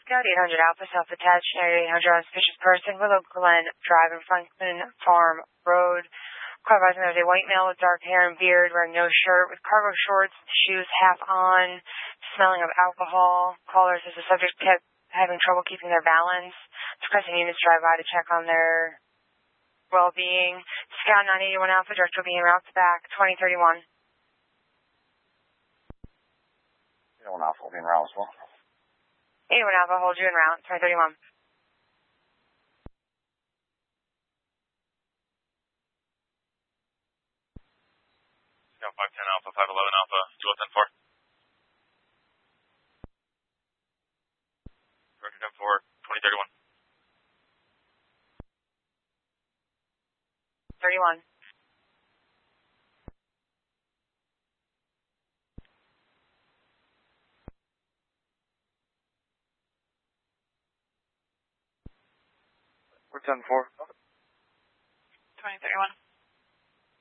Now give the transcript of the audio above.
Scout 800 Alpha, self-attached, area 800 unsuspicious person, Willow Glen Drive in Franklin Farm Road. Car advising there's a white male with dark hair and beard, wearing no shirt, with cargo shorts, shoes half on, smelling of alcohol. Caller says the subject kept having trouble keeping their balance. Requesting units drive by to check on their well-being. Scout 981 Alpha, director will be en route to back 2031. 81 Alpha will be en route as well. 81 Alpha, hold you en route 2031. Scout 510 Alpha, 511 Alpha, 2010-4. Director 10-4, 2031. 31. We're 10-4. 2031.